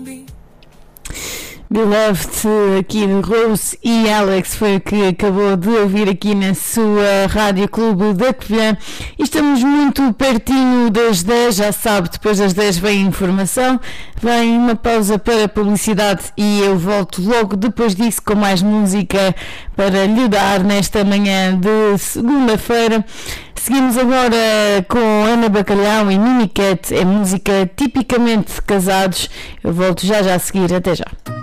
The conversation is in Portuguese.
Beloved aqui de Rose e Alex foi o que acabou de ouvir aqui na sua Rádio Clube da Covilhã. Estamos muito pertinho das 10, já sabe, depois das 10 vem informação, vem uma pausa para publicidade e eu volto logo depois disso com mais música para lhe dar nesta manhã de segunda-feira. Seguimos agora com Ana Bacalhau e Minicat, é música tipicamente de casados. Eu volto já a seguir, até já.